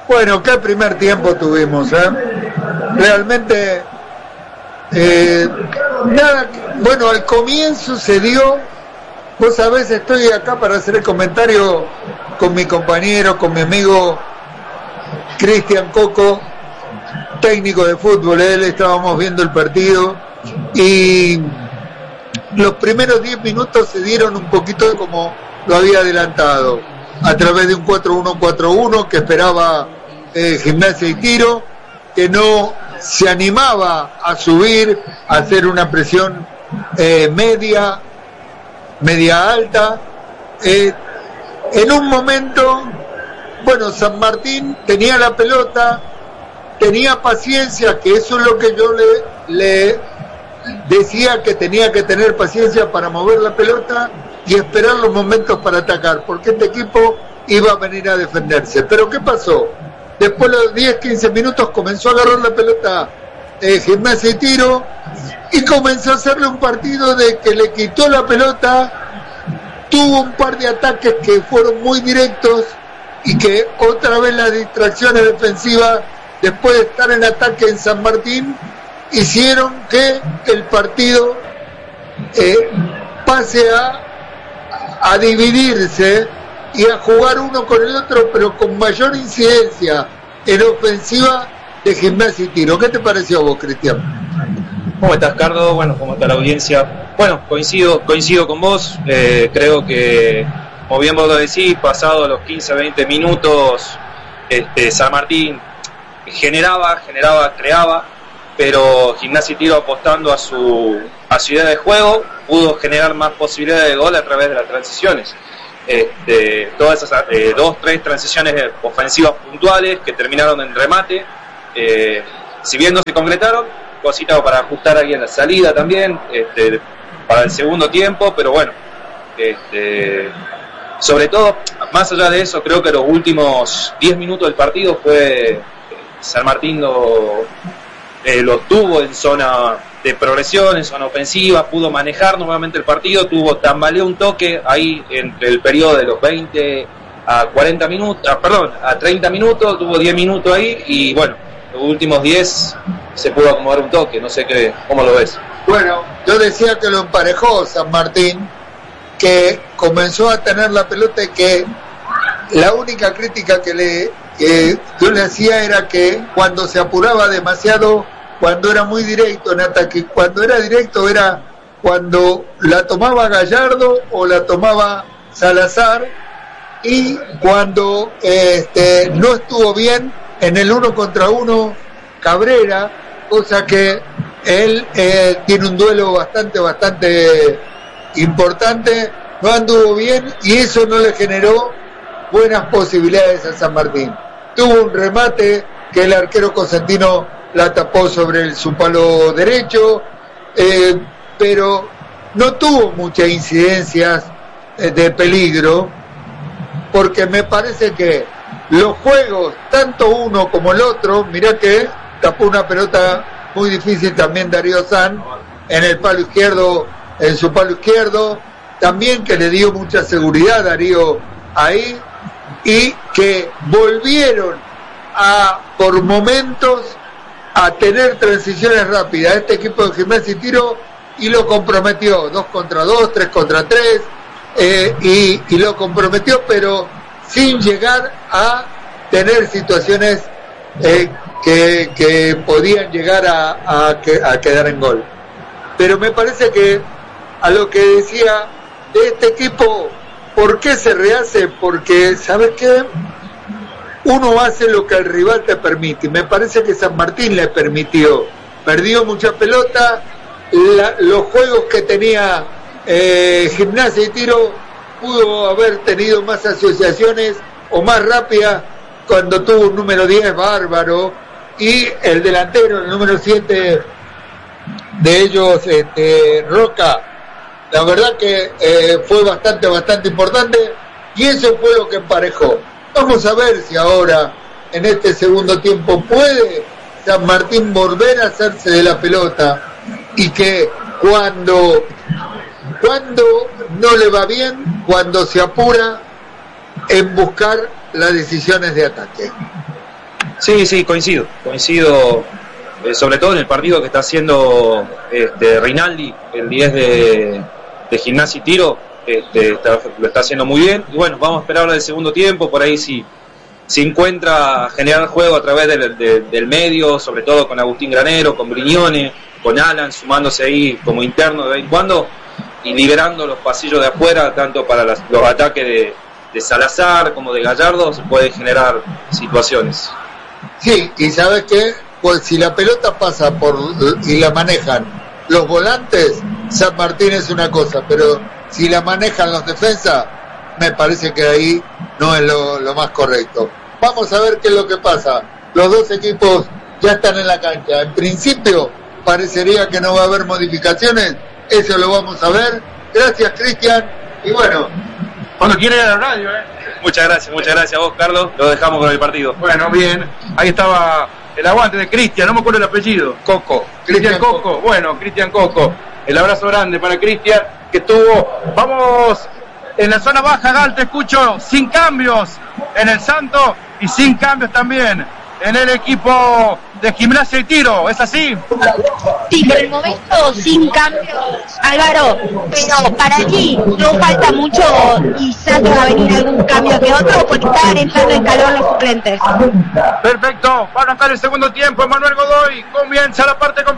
Bueno, qué primer tiempo tuvimos, ¿eh? Realmente, nada, bueno, al comienzo se dio, vos sabés, estoy acá para hacer el comentario con mi compañero, con mi amigo Cristian Coco, técnico de fútbol, estábamos viendo el partido y los primeros 10 minutos se dieron un poquito como lo había adelantado, a través de un 4-1-4-1 que esperaba Gimnasia y Tiro, que no se animaba a subir, a hacer una presión media alta. En un momento, bueno, San Martín tenía la pelota, tenía paciencia, que eso es lo que yo le decía, que tenía que tener paciencia para mover la pelota y esperar los momentos para atacar, porque este equipo iba a venir a defenderse. Pero ¿qué pasó? Después de los 10-15 minutos comenzó a agarrar la pelota Gimnasia y Tiro y comenzó a hacerle un partido de que le quitó la pelota, tuvo un par de ataques que fueron muy directos y que otra vez las distracciones defensivas, después de estar en ataque en San Martín, hicieron que el partido pase a dividirse y a jugar uno con el otro, pero con mayor incidencia en ofensiva de Gimnasia y Tiro. ¿Qué te pareció a vos, Cristian? ¿Cómo estás, Cardo? Bueno, ¿cómo está la audiencia? Bueno, coincido con vos. Creo que, como bien vos lo decís, pasado los 15-20 minutos, San Martín generaba, creaba, pero Gimnasia y Tiro, apostando a su idea de juego, pudo generar más posibilidades de gol a través de las transiciones. Todas esas 2-3 transiciones ofensivas puntuales que terminaron en remate, si bien no se concretaron, cositas para ajustar ahí en la salida también, para el segundo tiempo, pero bueno, sobre todo, más allá de eso, creo que los últimos 10 minutos del partido fue San Martín lo tuvo en zona de progresión, en zona ofensiva, pudo manejar nuevamente el partido, tambaleó un toque ahí entre el periodo de los 20 a 40 minutos, a 30 minutos, tuvo 10 minutos ahí y bueno, los últimos 10 se pudo acomodar un toque, no sé cómo lo ves. Bueno, yo decía que lo emparejó San Martín, que comenzó a tener la pelota y que la única crítica que yo le hacía era que cuando se apuraba demasiado, cuando era muy directo en ataque, cuando era directo era cuando la tomaba Gallardo o la tomaba Salazar, y cuando no estuvo bien en el 1 contra 1 Cabrera, cosa que él tiene un duelo bastante importante, no anduvo bien y eso no le generó buenas posibilidades a San Martín. Tuvo un remate que el arquero Cosentino la tapó sobre su palo derecho, pero no tuvo muchas incidencias de peligro, porque me parece que los juegos, tanto uno como el otro, mirá que tapó una pelota muy difícil también Darío San en el palo izquierdo, en su palo izquierdo, también que le dio mucha seguridad a Darío ahí, y que volvieron por momentos a tener transiciones rápidas este equipo de Gimnasia y Tiro, y lo comprometió 2 contra 2, 3 contra 3, y lo comprometió, pero sin llegar a tener situaciones que podían llegar a quedar en gol. Pero me parece que a lo que decía de este equipo, ¿por qué se rehace? Porque, ¿sabes qué? Uno hace lo que el rival te permite, y me parece que San Martín le permitió. Perdió mucha pelota, los juegos que tenía Gimnasia y Tiro pudo haber tenido más asociaciones o más rápidas cuando tuvo un número 10 bárbaro, y el delantero, el número 7 de ellos, Roca, la verdad que fue bastante importante, y eso fue lo que emparejó. Vamos a ver si ahora, en este segundo tiempo, puede San Martín volver a hacerse de la pelota, y que cuando no le va bien, cuando se apura en buscar las decisiones de ataque. Sí, coincido, sobre todo en el partido que está haciendo Rinaldi, el 10 de Gimnasia y Tiro, lo está haciendo muy bien, y bueno, vamos a esperar ahora el segundo tiempo, por ahí si encuentra generar juego a través del medio, sobre todo con Agustín Granero, con Brignone, con Alan, sumándose ahí como interno de vez en cuando, y liberando los pasillos de afuera, tanto para los ataques de Salazar como de Gallardo, se pueden generar situaciones. Sí, y ¿sabes qué? Pues si la pelota pasa y la manejan los volantes, San Martín es una cosa, pero si la manejan los defensas, me parece que ahí no es lo más correcto. Vamos a ver qué es lo que pasa. Los dos equipos ya están en la cancha. En principio parecería que no va a haber modificaciones, eso lo vamos a ver. Gracias, Cristian, y bueno, cuando quiera ir a la radio, Muchas gracias a vos, Carlos. Lo dejamos con el partido. Bueno, bien. Ahí estaba el aguante de Cristian, no me acuerdo el apellido. Coco. Cristian Coco. Bueno, Cristian Coco. El abrazo grande para Cristian, que estuvo. Vamos en la zona baja, Gal, te escucho. Sin cambios en el Santo y sin cambios también en el equipo de Gimnasia y Tiro. ¿Es así? Sí, por el momento sin cambios, Álvaro, pero para ti no falta mucho, quizás va a venir algún cambio que otro, porque están entrando en calor los suplentes. Perfecto, va a arrancar el segundo tiempo. Manuel Godoy, comienza la parte